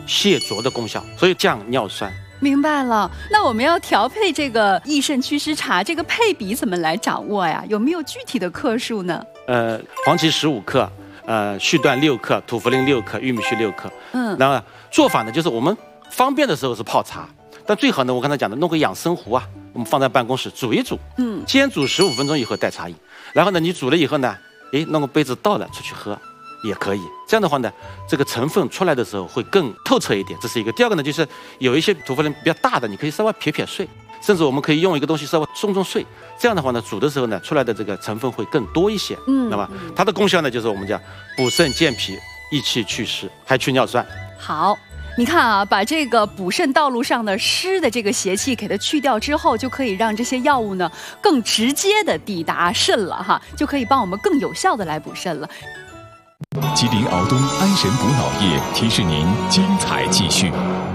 泻浊的功效，所以降尿酸。 明白了，那我们要调配这个益肾祛湿茶，这个配比怎么来掌握呀？有没有具体的克数呢？ 黄芪15克，续断6克，土茯苓6克，玉米须6克。那么做法呢，就是我们方便的时候是泡茶，但最好呢，我刚才讲的弄个养生壶啊，我们放在办公室煮一煮，先煮15分钟以后带茶饮，然后呢，你煮了以后呢，弄个杯子倒了出去喝。也可以，这样的话呢，这个成分出来的时候会更透彻一点，这是一个。第二个呢，就是有一些土茯苓比较大的，你可以稍微撇碎，甚至我们可以用一个东西稍微松碎，这样的话呢，煮的时候呢，出来的这个成分会更多一些。那么它的功效呢，就是我们讲补肾健脾、益气祛湿，还去尿酸。 好。你看啊，把这个补肾道路上的湿的这个邪气给它去掉之后，就可以让这些药物呢更直接的抵达肾了哈，就可以帮我们更有效的来补肾了。 吉林敖东安神补脑液提示您精彩继续。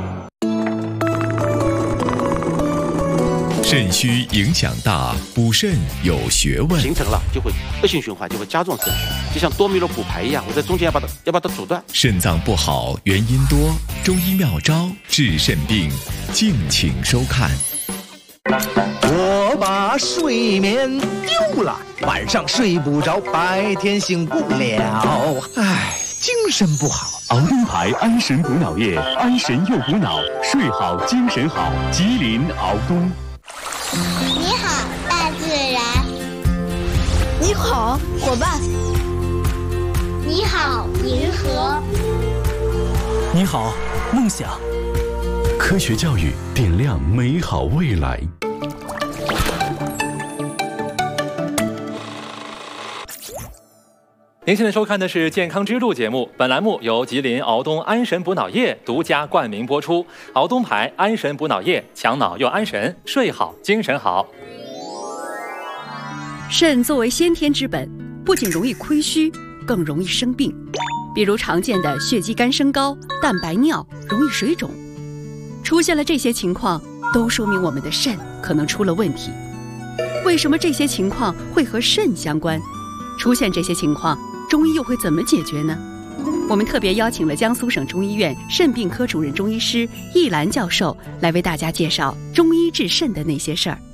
肾虚影响大，补肾有学问。 形成了就会恶性循环，就会加重肾虚，就像多米诺骨牌一样，我在中间要把它阻断。 肾脏不好原因多，中医妙招治肾病，敬请收看。 我把睡眠丢了，晚上睡不着，白天醒不了，精神不好。 敖东牌安神补脑液，安神又补脑，睡好精神好。吉林敖东。 你好，大自然。 你好，伙伴。 你好，银河。 你好，梦想。 科学教育点亮美好未来。 您现在收看的是《健康之路》节目，本栏目由吉林敖东安神补脑液独家冠名播出。敖东牌安神补脑液，强脑又安神，睡好精神好。 肾作为先天之本，不仅容易亏虚，更容易生病，比如常见的血肌酐升高、蛋白尿、容易水肿。出现了这些情况，都说明我们的肾可能出了问题。为什么这些情况会和肾相关？出现这些情况，中医又会怎么解决呢？我们特别邀请了江苏省中医院肾病科主任中医师易兰教授来为大家介绍中医治肾的那些事儿。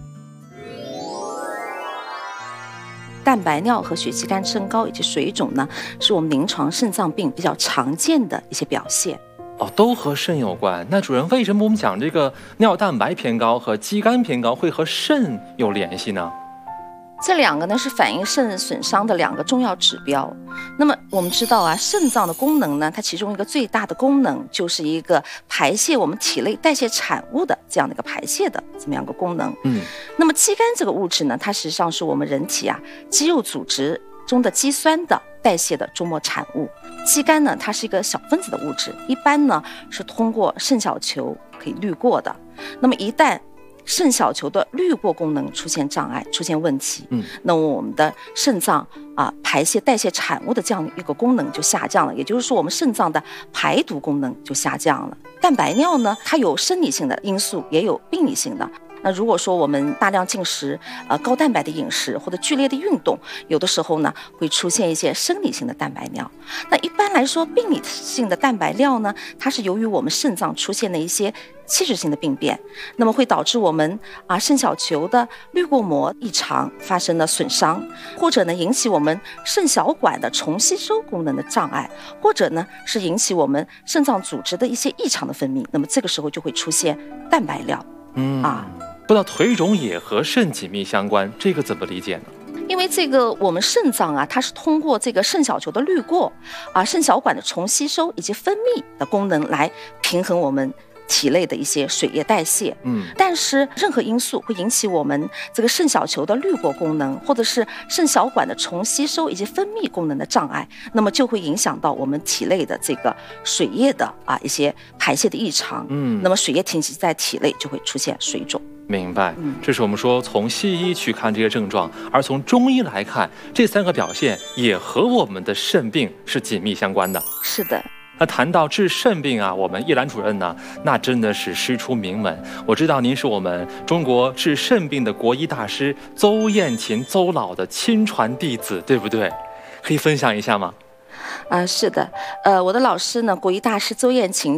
蛋白尿和血肌酐升高以及水肿呢，是我们临床肾脏病比较常见的一些表现。 都和肾有关。那主任，为什么我们讲这个尿蛋白偏高和肌酐偏高会和肾有联系呢？ 这两个呢是反映肾损伤的两个重要指标。那么我们知道啊，肾脏的功能呢，它其中一个最大的功能就是一个排泄我们体内代谢产物的这样的一个排泄的这么样一个功能。那么肌酐这个物质呢，它实际上是我们人体啊肌肉组织中的肌酸的代谢的终末产物。肌酐呢，它是一个小分子的物质，一般呢是通过肾小球可以滤过的。那么一旦肾小球的滤过功能出现障碍、出现问题，那么我们的肾脏排泄代谢产物的这样一个功能就下降了，也就是说我们肾脏的排毒功能就下降了。蛋白尿呢，它有生理性的因素，也有病理性的。那如果说我们大量进食高蛋白的饮食或者剧烈的运动，有的时候呢会出现一些生理性的蛋白尿。那一般来说，病理性的蛋白尿呢，它是由于我们肾脏出现的一些器质性的病变，那么会导致我们肾小球的滤过膜异常发生了损伤，或者呢引起我们肾小管的重吸收功能的障碍，或者呢是引起我们肾脏组织的一些异常的分泌，那么这个时候就会出现蛋白尿。 不知道腿肿也和肾紧密相关，这个怎么理解呢？ 因为这个我们肾脏它是通过这个肾小球的滤过肾小管的重吸收以及分泌的功能来平衡我们体内的一些水液代谢。但是任何因素会引起我们这个肾小球的滤过功能，或者是肾小管的重吸收以及分泌功能的障碍，那么就会影响到我们体内的这个水液的一些排泄的异常。那么水液停积在体内就会出现水肿。 明白，这是我们说从西医去看这些症状，而从中医来看，这三个表现也和我们的肾病是紧密相关的。 是的。 那谈到治肾病我们易兰主任呢，那真的是师出名门。我知道您是我们中国治肾病的国医大师邹燕琴邹老的亲传弟子，对不对？可以分享一下吗？ 是的，我的老师呢，国医大师邹燕琴